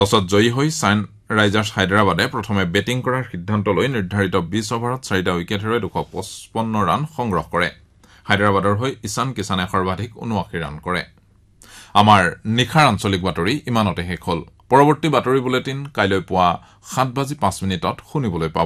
টছত জয়ী হৈ ছানৰাইজাৰ্ছ হায়দৰাবাদে প্ৰথমে বেটিং কৰাৰ সিদ্ধান্ত লৈ নিৰ্ধাৰিত ২০ অভাৰত ৪টা উইকেট হেৰুৱাই ২৫৫ ৰান সংগ্ৰহ কৰে। হায়দৰাবাদৰ হৈ ঈশান কিষাণে সৰ্বাধিক ৭৯ ৰান কৰে। আমাৰ নিশাৰ আঞ্চলিক বাতৰি ইমানতে শেষ হ'ল। পৰৱৰ্তী বাতৰি বুলেটিন কাইলৈ পুৱা ৭:৫ শুনিবলৈ পাব।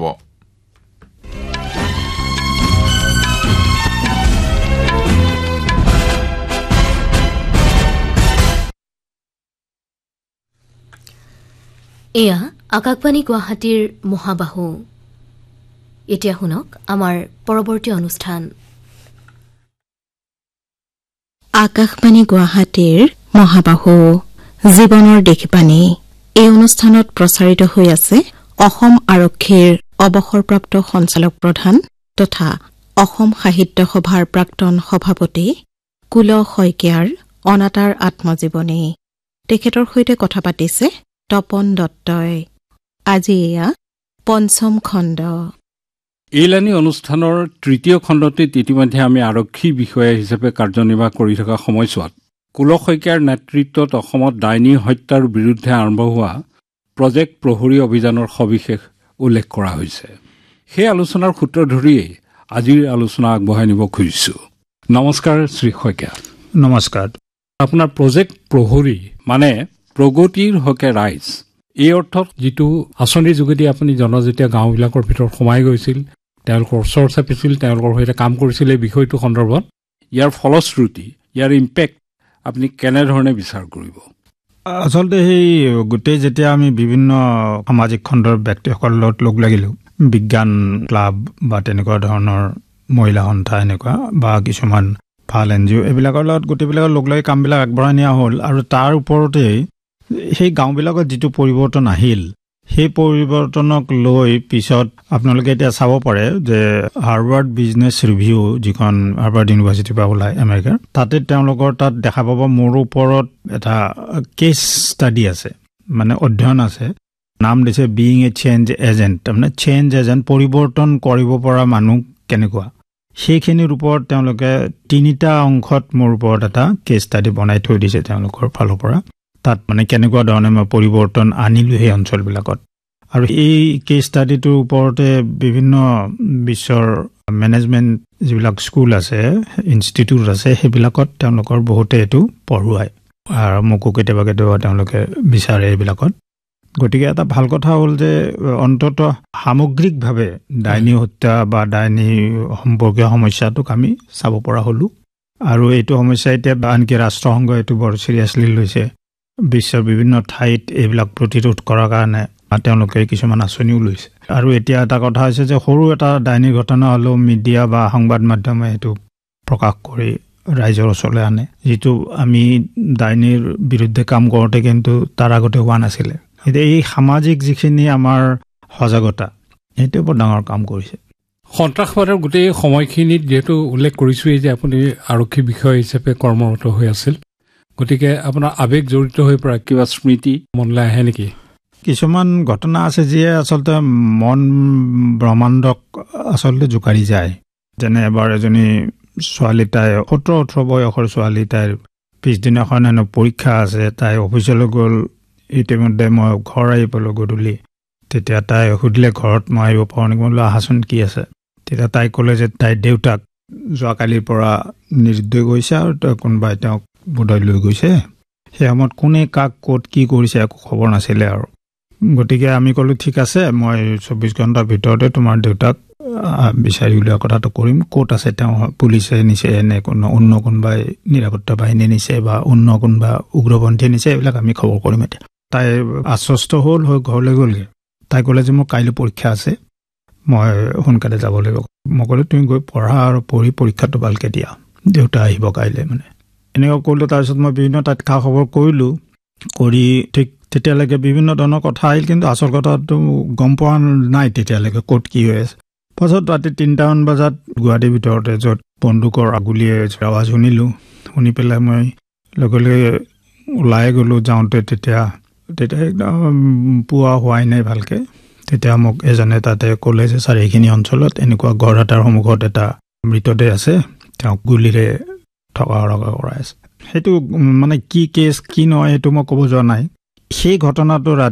এয়া আকাশবাণী গুৱাহাটীৰ মহাবাহু। এতিয়া শুনক আমাৰ পৰৱৰ্তী অনুষ্ঠান। আকাশবাণী গুৱাহাটীৰ মহাবাহু জীৱনৰ দেশবাণী। এই অনুষ্ঠানত প্ৰচাৰিত হৈ আছে অসম আৰক্ষীৰ অৱসৰপ্ৰাপ্ত সঞ্চালক প্ৰধান তথা অসম সাহিত্য সভাৰ প্ৰাক্তন সভাপতি কুল শইকীয়াৰ অনাতাঁৰ আত্মজীৱনী। তেখেতৰ সৈতে কথা পাতিছে তপন দত্তই। আজি এয়া পঞ্চম খণ্ড। এইলানি অনুষ্ঠানৰ তৃতীয় খণ্ডটিত ইতিমধ্যে আমি আৰক্ষী বিষয়া হিচাপে কাৰ্যনিৰ্বাহ কৰি থকা সময়ছোৱাত কুল শইকীয়াৰ নেতৃত্বত অসমত ডাইনী হত্যাৰ বিৰুদ্ধে আৰম্ভ হোৱা প্ৰজেক্ট প্ৰহৰী অভিযানৰ সবিশেষ উল্লেখ কৰা হৈছে। সেই আলোচনাৰ সূত্ৰ ধৰিয়েই আজিৰ আলোচনা আগবঢ়াই নিব খুজিছোঁ। নমস্কাৰ শ্ৰী শইকীয়া। নমস্কাৰ। আপোনাৰ প্ৰজেক্ট প্ৰহৰী মানে প্ৰগতিৰ হকে ৰাইজ, এই অৰ্থত যিটো আঁচনিৰ যোগেদি আপুনি জনজাতীয় গাঁওবিলাকৰ ভিতৰত সোমাই গৈছিল, তেওঁলোকৰ ওচৰ চাপিছিল, তেওঁলোকৰ সৈতে কাম কৰিছিল, এই বিষয়টো সন্দৰ্ভত ইয়াৰ ফলশ্ৰুতি, ইয়াৰ ইম্পেক্ট আপুনি কেনেধৰণে বিচাৰ কৰিব? আচলতে সেই গোটেই যেতিয়া আমি বিভিন্ন সামাজিক খণ্ডৰ ব্যক্তিসকলৰ লগত লগ লাগিলোঁ, বিজ্ঞান ক্লাব বা তেনেকুৱা ধৰণৰ মহিলা সন্থা এনেকুৱা বা কিছুমান ভাল NGO, এইবিলাকৰ লগত গোটেইবিলাকৰ লগ লাগি কামবিলাক আগবঢ়াই নিয়া হ'ল। আৰু তাৰ ওপৰতেই সেই গাঁওবিলাকত যিটো পৰিৱৰ্তন আহিল, সেই পৰিৱৰ্তনক লৈ পিছত আপোনালোকে এতিয়া চাব পাৰে যে হাৰ্ভাৰ্ড বিজনেছ ৰিভিউ, যিখন হাৰ্ভাৰ্ড ইউনিভাৰ্চিটিৰ পৰা ওলাই আমেৰিকাৰ, তাতে তেওঁলোকৰ তাত দেখা পাব মোৰ ওপৰত এটা কেছ ষ্টাডি আছে, মানে অধ্যয়ন আছে। নাম দিছে বিইং এ চেঞ্জ এজেণ্ট। তাৰমানে চেঞ্জ এজেণ্ট, পৰিৱৰ্তন কৰিব পৰা মানুহ কেনেকুৱা, সেইখিনিৰ ওপৰত তেওঁলোকে 3টা অংশত মোৰ ওপৰত এটা কেছ ষ্টাডি বনাই থৈ দিছে তেওঁলোকৰ ফালৰ পৰা। তাত মানে কেনেকুৱা ধৰণে মই পৰিৱৰ্তন আনিলোঁ সেই অঞ্চলবিলাকত। আৰু এই কেছ ষ্টাডিটোৰ ওপৰতে বিভিন্ন বিশ্বৰ মেনেজমেণ্ট যিবিলাক স্কুল আছে, ইনষ্টিটিউট আছে, সেইবিলাকত তেওঁলোকৰ বহুতে এইটো পঢ়ুৱায় আৰু মোকো কেতিয়াবা কেতিয়াবা তেওঁলোকে বিচাৰে এইবিলাকত। গতিকে এটা ভাল কথা হ'ল যে অন্তত সামগ্ৰিকভাৱে ডাইনী হত্যা বা ডাইনী সম্পৰ্কীয় সমস্যাটোক আমি চাব পৰা হ'লোঁ। আৰু এইটো সমস্যা এতিয়া আনকি ৰাষ্ট্ৰসংঘই এইটো বৰ চিৰিয়াছলি লৈছে। বিশ্বৰ বিভিন্ন ঠাইত এইবিলাক প্ৰতিৰোধ কৰাৰ কাৰণে তেওঁলোকে কিছুমান আঁচনিও লৈছে। আৰু এতিয়া এটা কথা হৈছে যে সৰু এটা ডাইনীৰ ঘটনা হ'লেও মিডিয়া বা সংবাদ মাধ্যমে সেইটো প্ৰকাশ কৰি ৰাইজৰ ওচৰলৈ আনে, যিটো আমি ডাইনীৰ বিৰুদ্ধে কাম কৰোঁতে কিন্তু তাৰ আগতে হোৱা নাছিলে। এতিয়া এই সামাজিক যিখিনি আমাৰ সজাগতা, সেইটো বৰ ডাঙৰ কাম কৰিছে। সন্ত্ৰাসবাদৰ গোটেই সময়খিনিত যিহেতু উল্লেখ কৰিছোঁৱেই যে আপুনি আৰক্ষী বিষয়া হিচাপে কৰ্মৰত হৈ আছিল, গতিকে আপোনাৰ আৱেগ জড়িত হৈ পৰা কিবা স্মৃতি মনলৈ আহে নেকি? কিছুমান ঘটনা আছে যিয়ে আচলতে মন ব্ৰহ্মাণ্ডক আচলতে জোকাৰি যায়। যেনে এবাৰ এজনী ছোৱালী, তাই 17-18 বয়সৰ ছোৱালী, তাইৰ পিছদিনাখন হেনো পৰীক্ষা আছে, তাই অফিচলৈ গ'ল। ইতিমধ্যে মই ঘৰ আহি পালোঁ গধূলি। তেতিয়া তাই সুধিলে ঘৰত মই আহিব পাৰোঁ নেকি? মই বোলো আহাচোন, কি আছে? তেতিয়া তাই ক'লে যে তাইৰ দেউতাক যোৱাকালিৰ পৰা নিৰুদ্দেশ গৈছে আৰু কোনোবাই তেওঁক বোধহয় লৈ গৈছে। সেই সময়ত কোনে কাক ক'ত কি কৰিছে একো খবৰ নাছিলে আৰু। গতিকে আমি ক'লোঁ ঠিক আছে, মই 24 ঘণ্টাৰ ভিতৰতে তোমাৰ দেউতাক বিচাৰি উলিওৱা কথাটো কৰিম। ক'ত আছে তেওঁ? পুলিচে নিছে নে অন্য কোনোবাই নিৰাপত্তা বাহিনী নিছে বা অন্য কোনোবা উগ্ৰপন্থীয়ে নিছে, এইবিলাক আমি খবৰ কৰিম। এতিয়া তাই আশ্বস্ত হ'ল, হৈ ঘৰলৈ গ'লগৈ। তাই ক'লে যে মোৰ কাইলৈ পৰীক্ষা আছে, মই সোনকালে যাব লাগিব। মই ক'লোঁ তুমি গৈ পঢ়া আৰু পঢ়ি পৰীক্ষাটো ভালকৈ দিয়া, দেউতা আহিব কাইলৈ। মানে এনেকুৱা কৰিলোঁ। তাৰপিছত মই বিভিন্ন তাত খা খবৰ কৰিলোঁ, কৰি ঠিক তেতিয়ালৈকে বিভিন্ন ধৰণৰ কথা আহিল, কিন্তু আচল কথাটো গম পোৱা নাই তেতিয়ালৈকে ক'ত কি হৈ আছে। পাছত ৰাতি 3টামান বজাত গুৱাহাটীৰ ভিতৰতে য'ত বন্দুকৰ গুলীয়ে আৱাজ শুনিলোঁ। শুনি পেলাই মই লগে লগে ওলাই গ'লোঁ। যাওঁতে তেতিয়া একদম পুৱা হোৱাই নাই ভালকৈ। তেতিয়া মোক এজনে তাতে ক'লে যে ছাৰ, এইখিনি অঞ্চলত এনেকুৱা গড় এটাৰ সন্মুখত এটা মৃতদেহ আছে, তেওঁক গুলীৰে থকা কৰাই আছে। সেইটো মানে কি কেছ কি নহয় সেইটো মই ক'ব যোৱা নাই। সেই ঘটনাটো ৰাতি